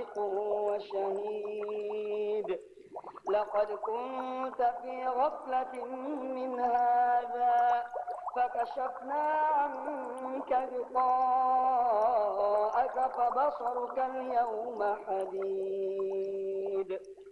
صادق وشهيد. لقد كنت في غفلة من هذا فكشفنا عنك غطاءك فبصرك اليوم حديد.